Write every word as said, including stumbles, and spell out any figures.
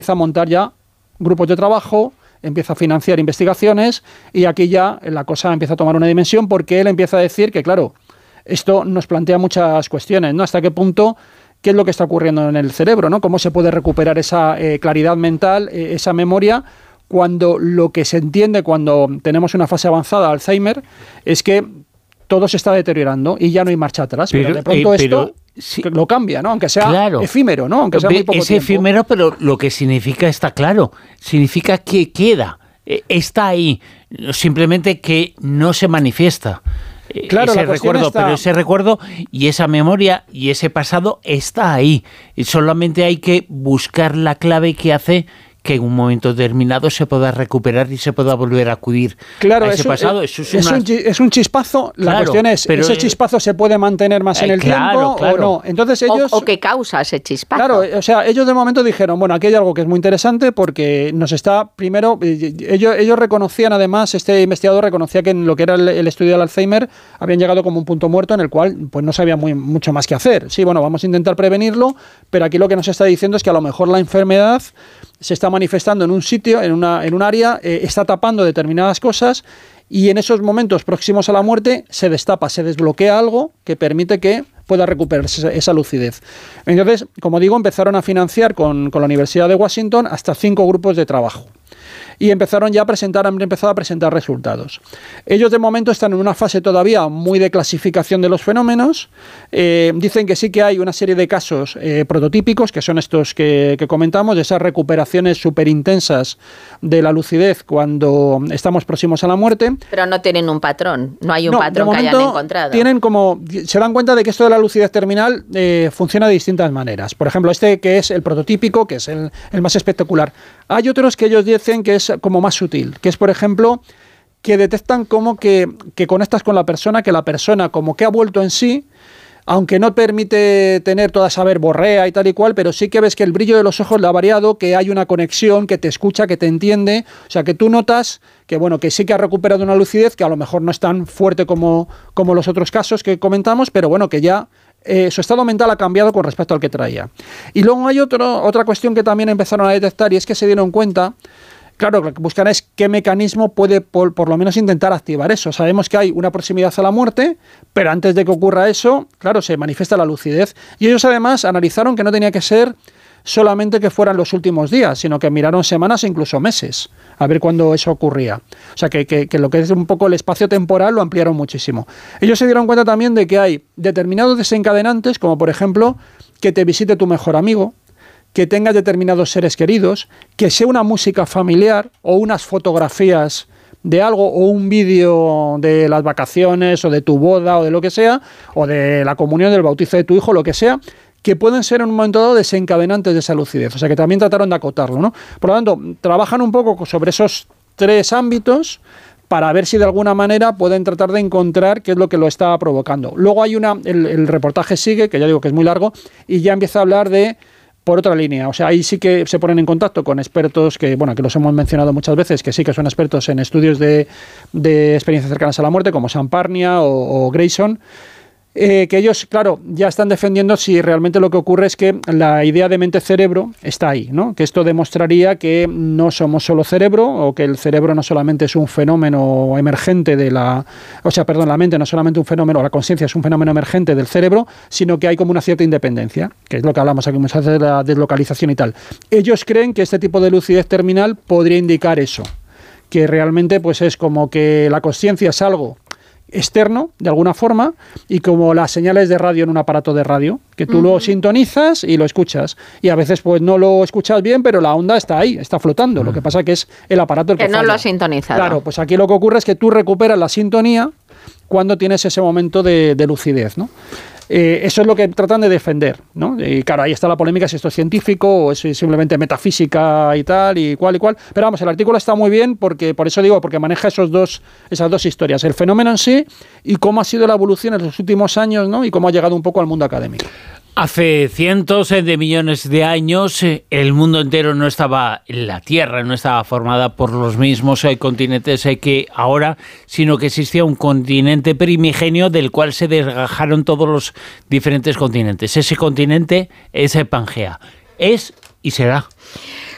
a montar ya grupos de trabajo, empieza a financiar investigaciones y aquí ya la cosa empieza a tomar una dimensión porque él empieza a decir que, claro, esto nos plantea muchas cuestiones, ¿no? Hasta qué punto, qué es lo que está ocurriendo en el cerebro, ¿no? Cómo se puede recuperar esa eh, claridad mental, eh, esa memoria, cuando lo que se entiende cuando tenemos una fase avanzada de Alzheimer es que todo se está deteriorando y ya no hay marcha atrás. Pero, pero de pronto eh, pero, esto sí, lo cambia, ¿no? Aunque sea claro, efímero, ¿no? Aunque sea muy poco es tiempo. efímero, pero lo que significa está claro. Significa que queda, está ahí, simplemente que no se manifiesta. Claro, ese recuerdo, está... pero ese recuerdo y esa memoria y ese pasado está ahí. Y solamente hay que buscar la clave que hace que en un momento determinado se pueda recuperar y se pueda volver a acudir claro, a ese es un, pasado. Eso es, es, una... un, es un chispazo, la claro, cuestión es, pero, ¿ese chispazo se puede mantener más eh, en el claro, tiempo claro. o no? Entonces ellos, o, o qué causa ese chispazo. Claro, o sea, ellos de momento dijeron, bueno, aquí hay algo que es muy interesante porque nos está, primero, ellos, ellos reconocían además, este investigador reconocía que en lo que era el, el estudio del Alzheimer habían llegado como un punto muerto en el cual pues no sabía muy, mucho más que hacer. Sí, bueno, vamos a intentar prevenirlo, pero aquí lo que nos está diciendo es que a lo mejor la enfermedad se está manifestando en un sitio, en una en un área, eh, está tapando determinadas cosas y en esos momentos próximos a la muerte se destapa, se desbloquea algo que permite que pueda recuperarse esa lucidez. Entonces, como digo, empezaron a financiar con, con la Universidad de Washington hasta cinco grupos de trabajo. Y empezaron ya a presentar, han empezado a presentar resultados. Ellos de momento están en una fase todavía muy de clasificación de los fenómenos. Eh, dicen que sí que hay una serie de casos eh, prototípicos, que son estos que, que comentamos, de esas recuperaciones súper intensas de la lucidez cuando estamos próximos a la muerte. Pero no tienen un patrón, no hay un no, patrón que hayan encontrado. Tienen como, se dan cuenta de que esto de la lucidez terminal eh, funciona de distintas maneras. Por ejemplo, este que es el prototípico, que es el, el más espectacular. Hay otros que ellos dicen que es como más sutil, que es, por ejemplo, que detectan como que, que conectas con la persona, que la persona como que ha vuelto en sí, aunque no permite tener toda esa verborrea y tal y cual, pero sí que ves que el brillo de los ojos le ha variado, que hay una conexión, que te escucha, que te entiende, o sea, que tú notas que, bueno, que sí que ha recuperado una lucidez, que a lo mejor no es tan fuerte como, como los otros casos que comentamos, pero bueno, que ya Eh, su estado mental ha cambiado con respecto al que traía. Y luego hay otro, otra cuestión que también empezaron a detectar y es que se dieron cuenta, claro, lo que buscan es qué mecanismo puede por, por lo menos intentar activar eso. Sabemos que hay una proximidad a la muerte, pero antes de que ocurra eso, claro, se manifiesta la lucidez. Y ellos además analizaron que no tenía que ser solamente que fueran los últimos días, sino que miraron semanas e incluso meses, a ver cuándo eso ocurría. O sea, que, que, que lo que es un poco el espacio temporal lo ampliaron muchísimo. Ellos se dieron cuenta también de que hay determinados desencadenantes, como por ejemplo, que te visite tu mejor amigo, que tengas determinados seres queridos, que sea una música familiar o unas fotografías de algo o un vídeo de las vacaciones o de tu boda o de lo que sea, o de la comunión, del bautizo de tu hijo, lo que sea, que pueden ser en un momento dado desencadenantes de esa lucidez. O sea, que también trataron de acotarlo, ¿no? Por lo tanto, trabajan un poco sobre esos tres ámbitos para ver si de alguna manera pueden tratar de encontrar qué es lo que lo está provocando. Luego hay una, el, el reportaje sigue, que ya digo que es muy largo, y ya empieza a hablar de, por otra línea, o sea, ahí sí que se ponen en contacto con expertos que, bueno, que los hemos mencionado muchas veces, que sí que son expertos en estudios de, de experiencias cercanas a la muerte, como Sam Parnia o, o Grayson, Eh, que ellos, claro, ya están defendiendo si realmente lo que ocurre es que la idea de mente-cerebro está ahí, ¿no? Que esto demostraría que no somos solo cerebro, o que el cerebro no solamente es un fenómeno emergente de la... O sea, perdón, la mente no solamente un fenómeno, o la conciencia es un fenómeno emergente del cerebro, sino que hay como una cierta independencia, que es lo que hablamos aquí muchas veces de la deslocalización y tal. Ellos creen que este tipo de lucidez terminal podría indicar eso, que realmente pues es como que la conciencia es algo externo, de alguna forma, y como las señales de radio en un aparato de radio, que tú uh-huh. lo sintonizas y lo escuchas, y a veces pues no lo escuchas bien, pero la onda está ahí, está flotando, uh-huh. lo que pasa que es el aparato el que, que no falla. lo has sintonizado. Claro, pues aquí lo que ocurre es que tú recuperas la sintonía cuando tienes ese momento de, de lucidez, ¿no? Eh, eso es lo que tratan de defender, ¿no? Y claro, ahí está la polémica si esto es científico o es simplemente metafísica y tal y cual y cual. Pero vamos, el artículo está muy bien porque, por eso digo, porque maneja esos dos, esas dos historias, el fenómeno en sí y cómo ha sido la evolución en los últimos años, ¿no? Y cómo ha llegado un poco al mundo académico. Hace cientos de millones de años el mundo entero no estaba, la Tierra no estaba formada por los mismos continentes que ahora, sino que existía un continente primigenio del cual se desgajaron todos los diferentes continentes. Ese continente es Pangea. Es y será.